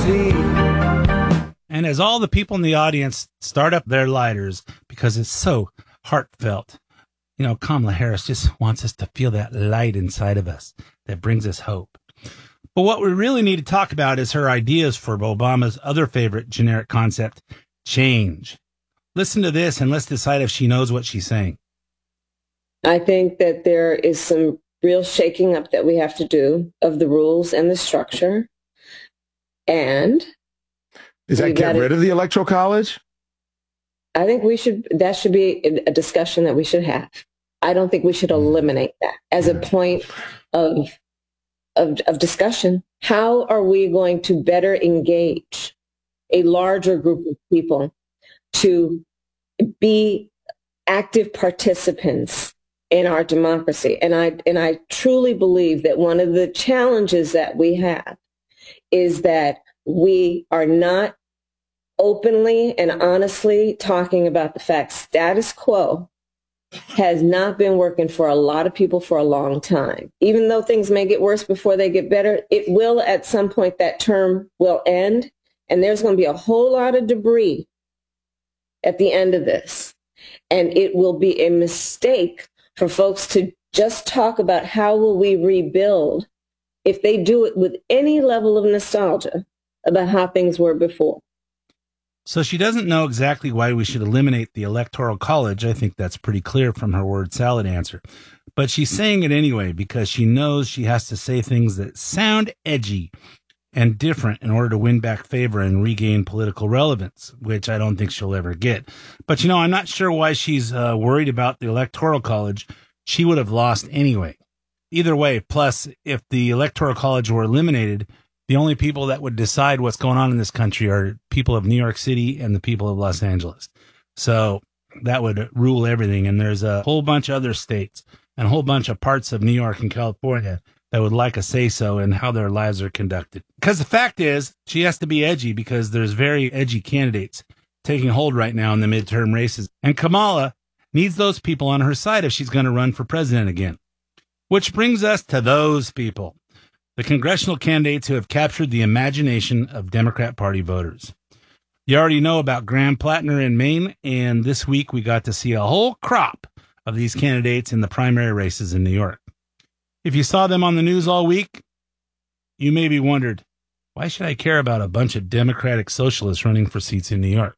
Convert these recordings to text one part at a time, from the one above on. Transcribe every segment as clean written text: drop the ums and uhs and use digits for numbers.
see. And as all the people in the audience start up their lighters because it's so heartfelt, you know, Kamala Harris just wants us to feel that light inside of us that brings us hope. But what we really need to talk about is her ideas for Obama's other favorite generic concept, change. Listen to this and let's decide if she knows what she's saying. I think that there is some real shaking up that we have to do of the rules and the structure. And is that get rid of the Electoral College? I think that should be a discussion that we should have. I don't think we should eliminate that as a point of discussion. How are we going to better engage a larger group of people to be active participants in our democracy? And I truly believe that one of the challenges that we have is that we are not openly and honestly talking about the fact status quo has not been working for a lot of people for a long time. Even though things may get worse before they get better, it will at some point, that term will end, and there's going to be a whole lot of debris at the end of this. And it will be a mistake for folks to just talk about how will we rebuild if they do it with any level of nostalgia about how things were before. So she doesn't know exactly why we should eliminate the Electoral College. I think that's pretty clear from her word salad answer. But she's saying it anyway because she knows she has to say things that sound edgy and different in order to win back favor and regain political relevance, which I don't think she'll ever get. But, you know, I'm not sure why she's worried about the Electoral College. She would have lost anyway. Either way, plus, if the Electoral College were eliminated, the only people that would decide what's going on in this country are people of New York City and the people of Los Angeles. So that would rule everything. And there's a whole bunch of other states and a whole bunch of parts of New York and California that would like a say-so in how their lives are conducted. Because the fact is, she has to be edgy because there's very edgy candidates taking hold right now in the midterm races. And Kamala needs those people on her side if she's going to run for president again. Which brings us to those people. The congressional candidates who have captured the imagination of Democrat Party voters. You already know about Graham Plattner in Maine, and this week we got to see a whole crop of these candidates in the primary races in New York. If you saw them on the news all week, you maybe wondered, why should I care about a bunch of Democratic socialists running for seats in New York?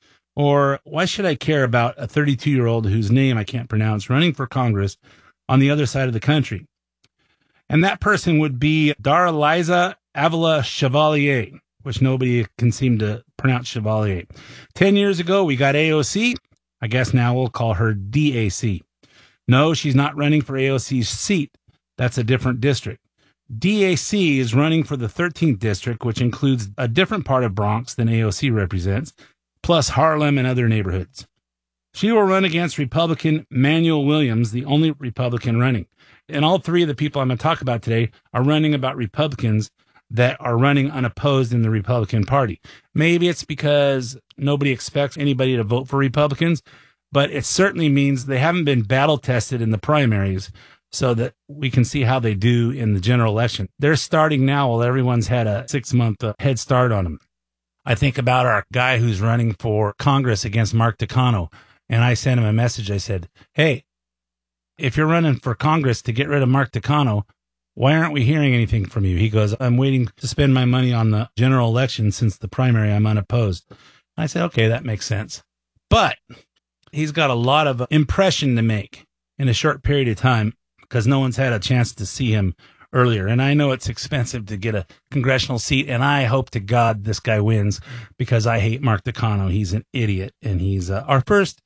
Or why should I care about a 32-year-old whose name I can't pronounce running for Congress on the other side of the country? And that person would be Daraliza Avila Chevalier, which nobody can seem to pronounce Chevalier. 10 years ago, we got AOC. I guess now we'll call her DAC. No, she's not running for AOC's seat. That's a different district. DAC is running for the 13th district, which includes a different part of Bronx than AOC represents, plus Harlem and other neighborhoods. She will run against Republican Manuel Williams, the only Republican running. And all three of the people I'm going to talk about today are running about Republicans that are running unopposed in the Republican Party. Maybe it's because nobody expects anybody to vote for Republicans, but it certainly means they haven't been battle tested in the primaries so that we can see how they do in the general election. They're starting now while everyone's had a 6-month head start on them. I think about our guy who's running for Congress against Mark Takano, and I sent him a message. I said, hey, if you're running for Congress to get rid of Mark Takano, why aren't we hearing anything from you? He goes, I'm waiting to spend my money on the general election since the primary I'm unopposed. I said, okay, that makes sense. But he's got a lot of impression to make in a short period of time because no one's had a chance to see him earlier. And I know it's expensive to get a congressional seat, and I hope to God this guy wins because I hate Mark Takano. He's an idiot, and he's our first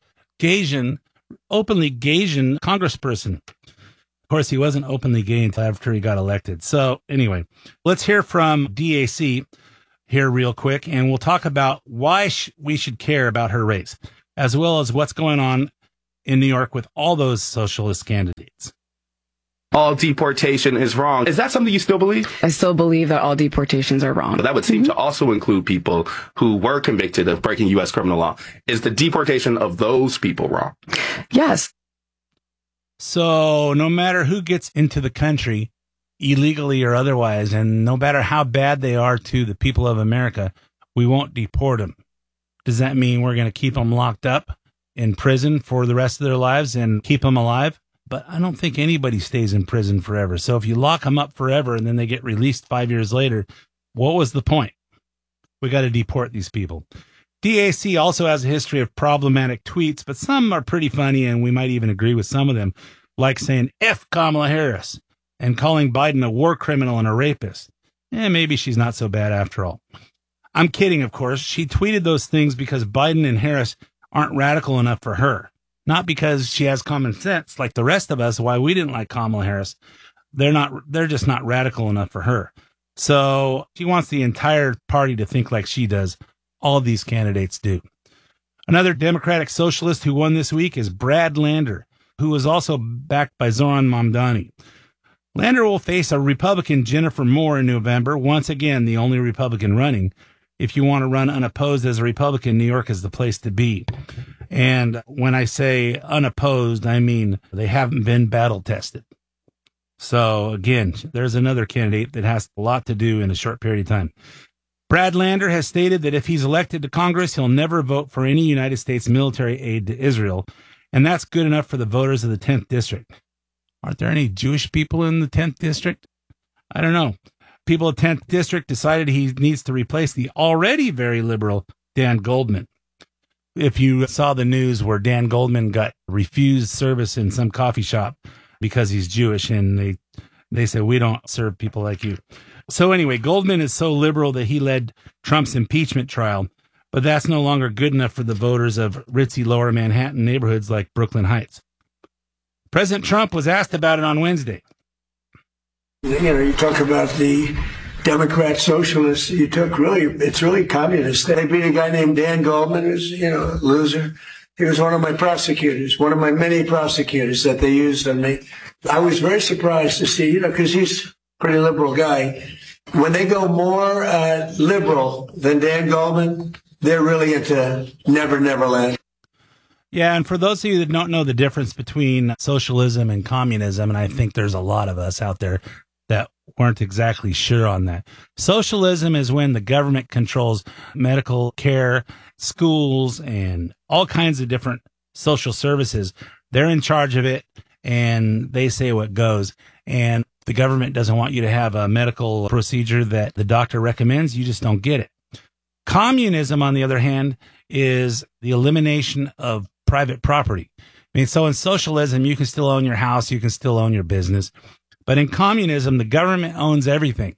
openly Gaysian congressperson. Of course, he wasn't openly gay until after he got elected. So anyway, let's hear from DAC here real quick, and we'll talk about why we should care about her race, as well as what's going on in New York with all those socialist candidates. All deportation is wrong. Is that something you still believe? I still believe that all deportations are wrong. But that would seem to also include people who were convicted of breaking U.S. criminal law. Is the deportation of those people wrong? Yes. So no matter who gets into the country, illegally or otherwise, and no matter how bad they are to the people of America, we won't deport them. Does that mean we're going to keep them locked up in prison for the rest of their lives and keep them alive? But I don't think anybody stays in prison forever. So if you lock them up forever and then they get released 5 years later, what was the point? We got to deport these people. DAC also has a history of problematic tweets, but some are pretty funny, and we might even agree with some of them, like saying F Kamala Harris and calling Biden a war criminal and a rapist. Maybe she's not so bad after all. I'm kidding, of course. She tweeted those things because Biden and Harris aren't radical enough for her, not because she has common sense like the rest of us. Why we didn't like Kamala Harris. They're just not radical enough for her. So she wants the entire party to think like she does. All of these candidates do. Another Democratic socialist who won this week is Brad Lander, who was also backed by Zoran Mamdani. Lander will face a Republican, Jennifer Moore, in November, once again the only Republican running. If you want to run unopposed as a Republican, New York is the place to be. And when I say unopposed, I mean they haven't been battle tested. So again, there's another candidate that has a lot to do in a short period of time. Brad Lander has stated that if he's elected to Congress, he'll never vote for any United States military aid to Israel. And that's good enough for the voters of the 10th District. Aren't there any Jewish people in the 10th District? I don't know. People of 10th District decided he needs to replace the already very liberal Dan Goldman. If you saw the news where Dan Goldman got refused service in some coffee shop because he's Jewish, and they said, we don't serve people like you. So anyway, Goldman is so liberal that he led Trump's impeachment trial, but that's no longer good enough for the voters of ritzy lower Manhattan neighborhoods like Brooklyn Heights. President Trump was asked about it on Wednesday. You talk about the Democrat socialists, it's really communist. They beat a guy named Dan Goldman, who's, a loser. He was one of my prosecutors, one of my many prosecutors that they used on me. I was very surprised to see, because he's a pretty liberal guy. When they go more liberal than Dan Goldman, they're really into Never, Never Land. Yeah, and for those of you that don't know the difference between socialism and communism, and I think there's a lot of us out there that weren't exactly sure on that. Socialism is when the government controls medical care, schools, and all kinds of different social services. They're in charge of it, and they say what goes. And the government doesn't want you to have a medical procedure that the doctor recommends. You just don't get it. Communism, on the other hand, is the elimination of private property. So in socialism, you can still own your house, you can still own your business. But in communism, the government owns everything.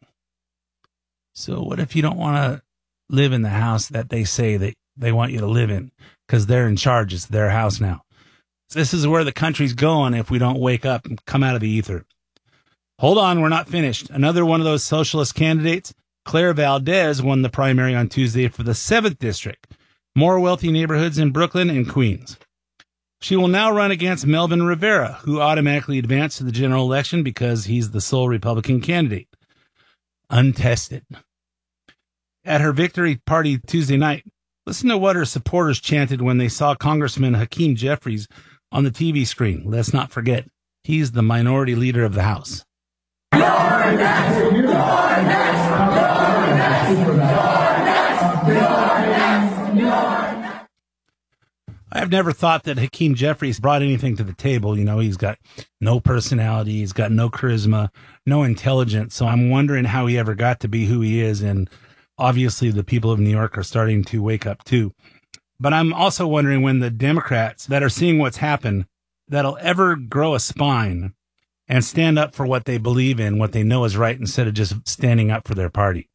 So what if you don't want to live in the house that they say that they want you to live in? Because they're in charge. It's their house now. This is where the country's going if we don't wake up and come out of the ether. Hold on, we're not finished. Another one of those socialist candidates, Claire Valdez, won the primary on Tuesday for the 7th District. More wealthy neighborhoods in Brooklyn and Queens. She will now run against Melvin Rivera, who automatically advanced to the general election because he's the sole Republican candidate. Untested. At her victory party Tuesday night, listen to what her supporters chanted when they saw Congressman Hakeem Jeffries on the TV screen. Let's not forget, he's the minority leader of the House. You're next! You're next! You're next! You're next! You're next! You're next! I've never thought that Hakeem Jeffries brought anything to the table. He's got no personality. He's got no charisma, no intelligence. So I'm wondering how he ever got to be who he is. And obviously the people of New York are starting to wake up too. But I'm also wondering when the Democrats that are seeing what's happened, that'll ever grow a spine and stand up for what they believe in, what they know is right, instead of just standing up for their party.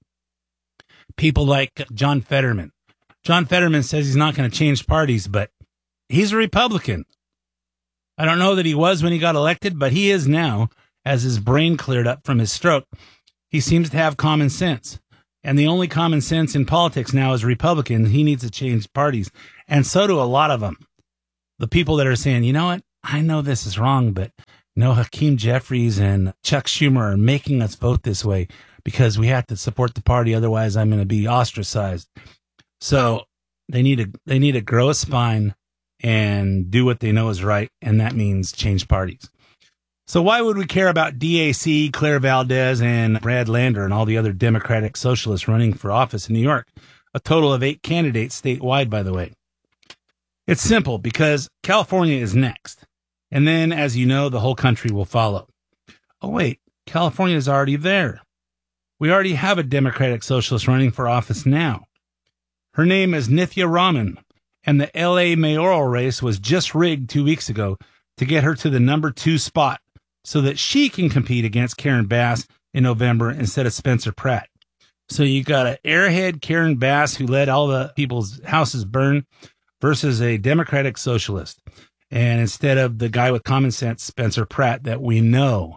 People like John Fetterman. John Fetterman says he's not going to change parties, but he's a Republican. I don't know that he was when he got elected, but he is now, as his brain cleared up from his stroke. He seems to have common sense. And the only common sense in politics now is Republican. He needs to change parties. And so do a lot of them. The people that are saying, you know what? I know this is wrong, but Hakeem Jeffries and Chuck Schumer are making us vote this way because we have to support the party. Otherwise, I'm going to be ostracized. So they need to grow a spine and do what they know is right, and that means change parties. So why would we care about DAC, Claire Valdez, and Brad Lander and all the other Democratic socialists running for office in New York? A total of 8 candidates statewide, by the way. It's simple, because California is next. And then, as you know, the whole country will follow. Oh, wait, California is already there. We already have a Democratic socialist running for office now. Her name is Nithya Raman, and the LA mayoral race was just rigged 2 weeks ago to get her to the number 2 spot so that she can compete against Karen Bass in November instead of Spencer Pratt. So you got an airhead Karen Bass who let all the people's houses burn versus a Democratic socialist. And instead of the guy with common sense, Spencer Pratt, that we know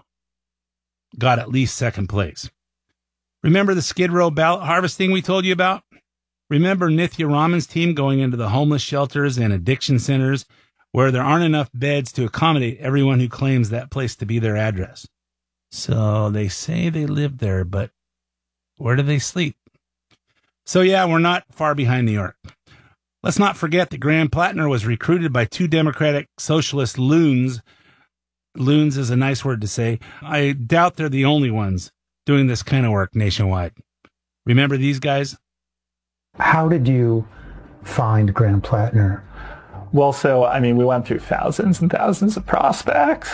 got at least second place. Remember the Skid Row ballot harvesting we told you about? Remember Nithya Raman's team going into the homeless shelters and addiction centers where there aren't enough beds to accommodate everyone who claims that place to be their address. So they say they live there, but where do they sleep? So yeah, we're not far behind New York. Let's not forget that Graham Plattner was recruited by 2 Democratic socialist loons. Loons is a nice word to say. I doubt they're the only ones doing this kind of work nationwide. Remember these guys? How did you find Graham Plattner? Well, so, I mean, we went through thousands and thousands of prospects.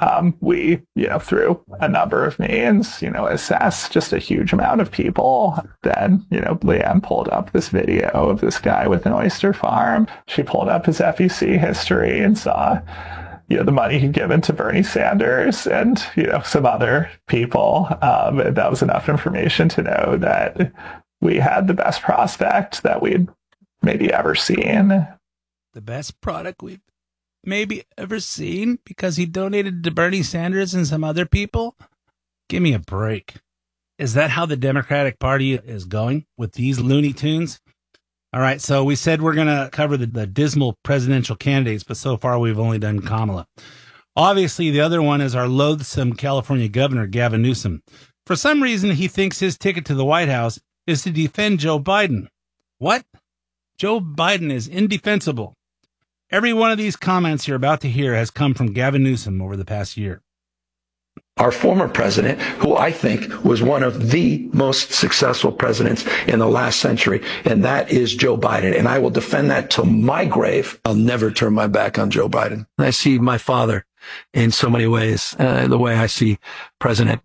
We, through a number of means, assessed just a huge amount of people. Then, Leanne pulled up this video of this guy with an oyster farm. She pulled up his FEC history and saw, the money he'd given to Bernie Sanders and, some other people. And that was enough information to know that we had the best prospect that we'd maybe ever seen. The best product we've maybe ever seen because he donated to Bernie Sanders and some other people? Give me a break. Is that how the Democratic Party is going with these Looney Tunes? All right, so we said we're going to cover the dismal presidential candidates, but so far we've only done Kamala. Obviously, the other one is our loathsome California governor, Gavin Newsom. For some reason, he thinks his ticket to the White House is to defend Joe Biden. What? Joe Biden is indefensible. Every one of these comments you're about to hear has come from Gavin Newsom over the past year. Our former president, who I think was one of the most successful presidents in the last century, and that is Joe Biden. And I will defend that till my grave. I'll never turn my back on Joe Biden. I see my father in so many ways, the way I see President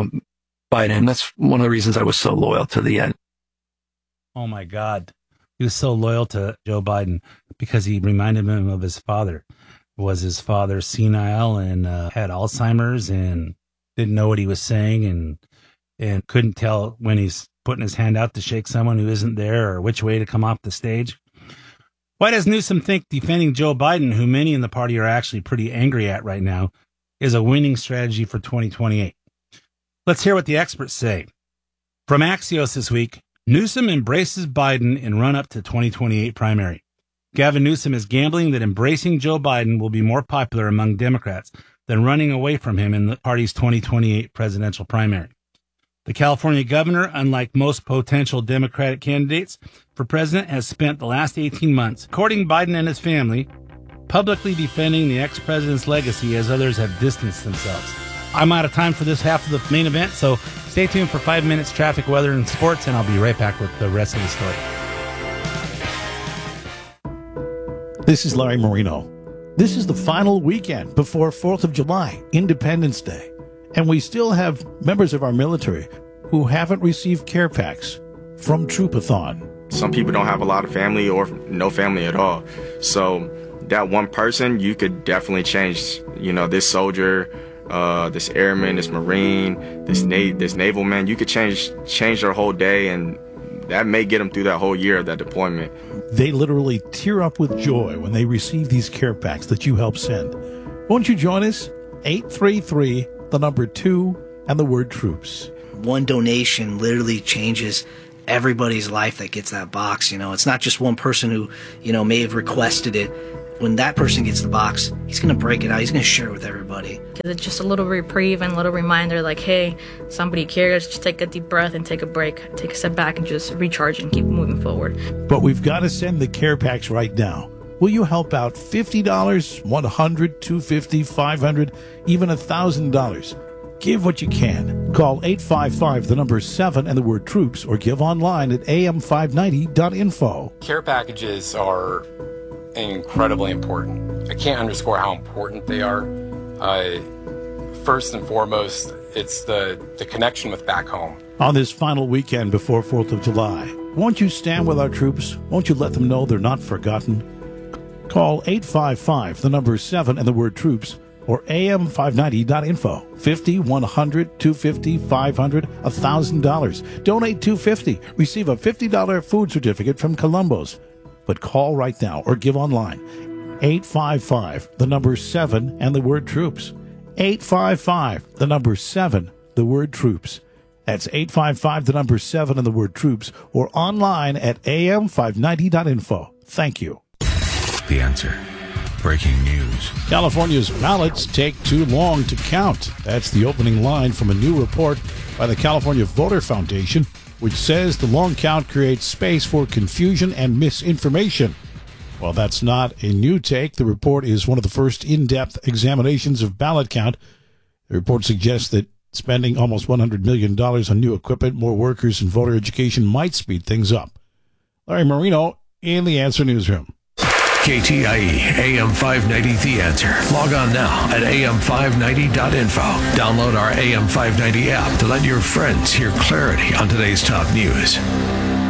Biden. That's one of the reasons I was so loyal to the end. Oh, my God. He was so loyal to Joe Biden because he reminded him of his father. Was his father senile and had Alzheimer's and didn't know what he was saying and couldn't tell when he's putting his hand out to shake someone who isn't there or which way to come off the stage? Why does Newsom think defending Joe Biden, who many in the party are actually pretty angry at right now, is a winning strategy for 2028? Let's hear what the experts say. From Axios this week, Newsom embraces Biden in run-up to 2028 primary. Gavin Newsom is gambling that embracing Joe Biden will be more popular among Democrats than running away from him in the party's 2028 presidential primary. The California governor, unlike most potential Democratic candidates for president, has spent the last 18 months courting Biden and his family, publicly defending the ex-president's legacy as others have distanced themselves. I'm out of time for this half of the main event, so stay tuned for 5 minutes traffic, weather, and sports, and I'll be right back with the rest of the story. This is Larry Marino. This is the final weekend before 4th of July, Independence Day. And we still have members of our military who haven't received care packs from Troopathon. Some people don't have a lot of family or no family at all. So that one person, you could definitely change, this soldier, this airman, this Marine, this naval man. You could change their whole day, and that may get them through that whole year of that deployment. They literally tear up with joy when they receive these care packs that you help send. Won't you join us? 833, the number 2, and the word troops. One donation literally changes everybody's life that gets that box. It's not just one person who, may have requested it. When that person gets the box, he's going to break it out. He's going to share it with everybody. It's just a little reprieve and a little reminder like, hey, somebody cares. Just take a deep breath and take a break. Take a step back and just recharge and keep moving forward. But we've got to send the care packs right now. Will you help out $50, $100, $250, $500, even $1,000? Give what you can. Call 855, the number 7 and the word troops, or give online at am590.info. Care packages are incredibly important. I can't underscore how important they are. First and foremost, it's the connection with back home. On this final weekend before 4th of July, won't you stand with our troops? Won't you let them know they're not forgotten? Call 855, the number 7 and the word troops, or am590.info. $50, $100, $250, $500, $1,000. Donate $250. Receive a $50 food certificate from Columbo's. But call right now or give online. 855, the number 7 and the word troops. 855, the number 7, the word troops. That's 855, the number 7 and the word troops, or online at am590.info. Thank you. The Answer. Breaking news. California's ballots take too long to count. That's the opening line from a new report by the California Voter Foundation, which says the long count creates space for confusion and misinformation. While that's not a new take, the report is one of the first in-depth examinations of ballot count. The report suggests that spending almost $100 million on new equipment, more workers, and voter education might speed things up. Larry Marino in the Answer Newsroom. KTIE AM 590 The Answer. Log on now at am590.info. Download our AM 590 app to let your friends hear clarity on today's top news.